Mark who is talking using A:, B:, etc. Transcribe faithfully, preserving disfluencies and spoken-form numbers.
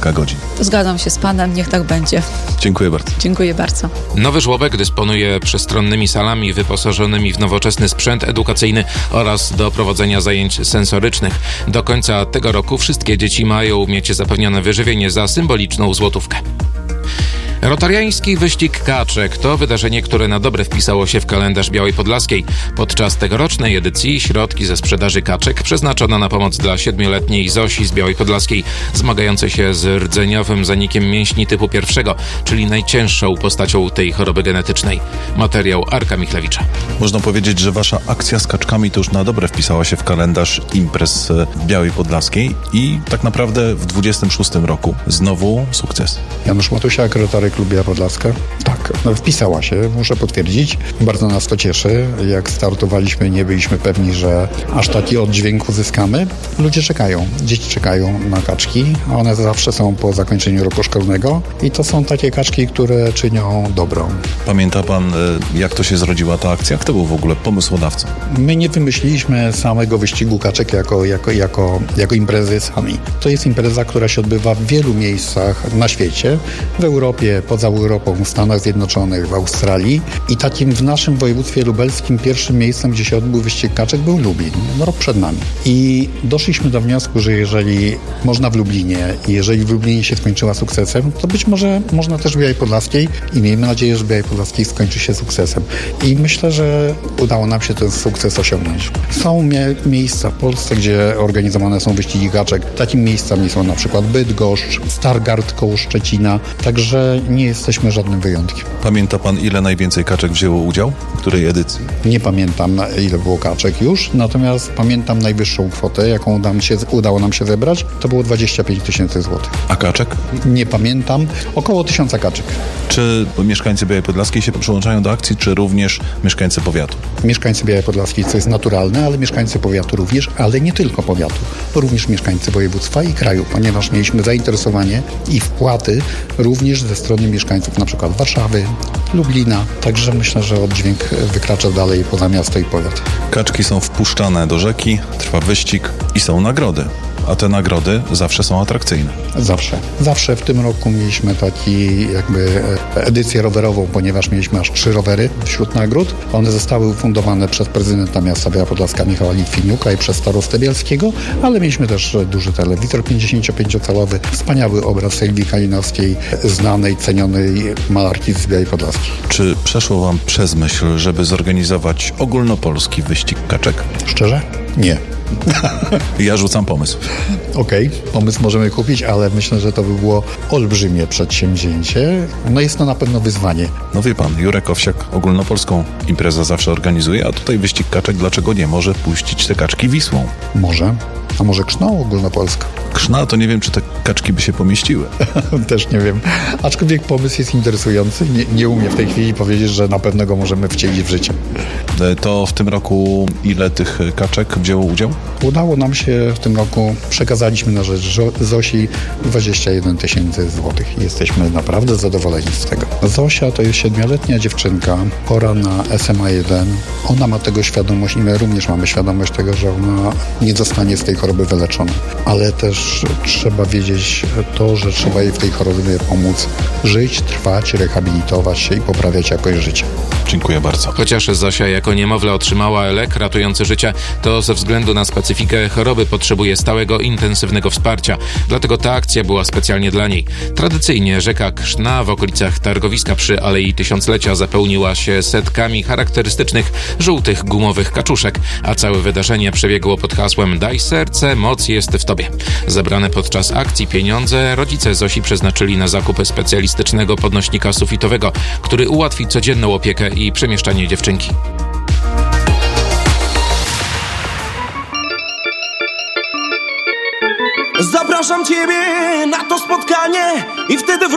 A: kilka godzin.
B: Zgadzam się z panem, niech tak będzie.
A: Dziękuję bardzo.
B: Dziękuję bardzo.
C: Nowy żłobek dysponuje przestronnymi salami wyposażonymi w nowoczesny sprzęt edukacyjny oraz do prowadzenia zajęć sensorycznych. Do końca tego roku wszystkie dzieci mają mieć zapewnione wyżywienie za symboliczną złotówkę. Rotariański wyścig kaczek to wydarzenie, które na dobre wpisało się w kalendarz Białej Podlaskiej. Podczas tegorocznej edycji środki ze sprzedaży kaczek przeznaczono na pomoc dla siedmioletniej Zosi z Białej Podlaskiej, zmagającej się z rdzeniowym zanikiem mięśni typu pierwszego, czyli najcięższą postacią tej choroby genetycznej. Materiał Arka Michlewicza.
A: Można powiedzieć, że wasza akcja z kaczkami to już na dobre wpisała się w kalendarz imprez w Białej Podlaskiej i tak naprawdę w dwudziestym szóstym roku znowu sukces.
D: Janusz Matusiak, Rotary Klub Biała Podlaska. Tak, no wpisała się, muszę potwierdzić. Bardzo nas to cieszy. Jak startowaliśmy, nie byliśmy pewni, że aż taki oddźwięk uzyskamy. Ludzie czekają, dzieci czekają na kaczki. One zawsze są po zakończeniu roku szkolnego i to są takie kaczki, które czynią dobro.
A: Pamięta pan, jak to się zrodziła ta akcja? Kto był w ogóle pomysłodawcą?
D: My nie wymyśliliśmy samego wyścigu kaczek jako, jako, jako, jako imprezy sami. To jest impreza, która się odbywa w wielu miejscach na świecie. W Europie, poza Europą, w Stanach Zjednoczonych, w Australii. I takim w naszym województwie lubelskim pierwszym miejscem, gdzie się odbył wyścig kaczek, był Lublin, rok przed nami. I doszliśmy do wniosku, że jeżeli można w Lublinie i jeżeli w Lublinie się skończyła sukcesem, to być może można też w Białej Podlaskiej i miejmy nadzieję, że w Białej Podlaskiej skończy się sukcesem. I myślę, że udało nam się ten sukces osiągnąć. Są mie- miejsca w Polsce, gdzie organizowane są wyścigi kaczek. Takim miejscami są na przykład Bydgoszcz, Stargard koło Szczecina, także nie jesteśmy żadnym wyjątkiem.
A: Pamięta pan, ile najwięcej kaczek wzięło udział? W której edycji?
D: Nie pamiętam, ile było kaczek już, natomiast pamiętam najwyższą kwotę, jaką nam się, udało nam się zebrać, to było dwadzieścia pięć tysięcy złotych.
A: A kaczek?
D: Nie pamiętam. Około tysiąca kaczek.
A: Czy mieszkańcy Białej Podlaskiej się przyłączają do akcji, czy również mieszkańcy powiatu?
D: Mieszkańcy Białej Podlaskiej, co jest naturalne, ale mieszkańcy powiatu również, ale nie tylko powiatu, również mieszkańcy województwa i kraju, ponieważ mieliśmy zainteresowanie i wpłaty również ze strony mieszkańców na przykład Warszawy, Lublina. Także myślę, że oddźwięk wykracza dalej poza miasto i powiat.
A: Kaczki są wpuszczane do rzeki, trwa wyścig i są nagrody. A te nagrody zawsze są atrakcyjne.
D: Zawsze. Zawsze w tym roku mieliśmy taki jakby edycję rowerową, ponieważ mieliśmy aż trzy rowery wśród nagród. One zostały ufundowane przez prezydenta miasta Biała Podlaska Michała Litwiniuka i przez starostę bielskiego, ale mieliśmy też duży telewizor pięćdziesięciopięciocalowy, wspaniały obraz Sylwii Kalinowskiej, znanej, cenionej malarki z Białej Podlaskiej.
A: Czy przeszło wam przez myśl, żeby zorganizować ogólnopolski wyścig kaczek?
D: Szczerze? Nie.
A: Ja rzucam pomysł.
D: Okej, okay, pomysł możemy kupić, ale myślę, że to by było olbrzymie przedsięwzięcie. No jest to na pewno wyzwanie.
A: No wie pan, Jurek Owsiak ogólnopolską imprezę zawsze organizuje, a tutaj wyścig kaczek, dlaczego nie może puścić te kaczki Wisłą?
D: Może. A może Krzną ogólnopolska?
A: Krzna, to nie wiem, czy te kaczki by się pomieściły.
D: Też nie wiem. Aczkolwiek pomysł jest interesujący. Nie, nie umiem w tej chwili powiedzieć, że na pewno go możemy wcielić w życie.
A: To w tym roku ile tych kaczek wzięło udział?
D: Udało nam się w tym roku, przekazaliśmy na rzecz Zosi dwadzieścia jeden tysięcy złotych. Jesteśmy naprawdę zadowoleni z tego. Zosia to jest siedmioletnia dziewczynka, chora na S M A jeden. Ona ma tego świadomość i my również mamy świadomość tego, że ona nie zostanie z tej choroby wyleczona. Ale też trzeba wiedzieć to, że trzeba jej w tej chorobie pomóc żyć, trwać, rehabilitować się i poprawiać jakość życia.
A: Dziękuję bardzo.
C: Chociaż Zosia jako niemowlę otrzymała lek ratujący życie, to ze względu na specyfikę choroby potrzebuje stałego, intensywnego wsparcia. Dlatego ta akcja była specjalnie dla niej. Tradycyjnie rzeka Krzna w okolicach targowiska przy Alei Tysiąclecia zapełniła się setkami charakterystycznych żółtych gumowych kaczuszek, a całe wydarzenie przebiegło pod hasłem „Daj serce, moc jest w tobie”. Zebrane podczas akcji pieniądze rodzice Zosi przeznaczyli na zakup specjalistycznego podnośnika sufitowego, który ułatwi codzienną opiekę i przemieszczanie dziewczynki.
E: Zapraszam ciebie na to spotkanie i wtedy